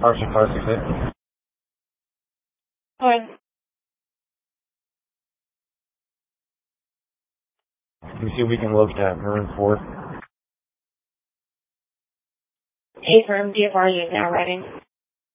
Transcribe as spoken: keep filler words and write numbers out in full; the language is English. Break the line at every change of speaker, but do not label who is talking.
Carson five six eight.
Alright.
Let me see if we can look at Maroon four.
A firm D F R is now writing.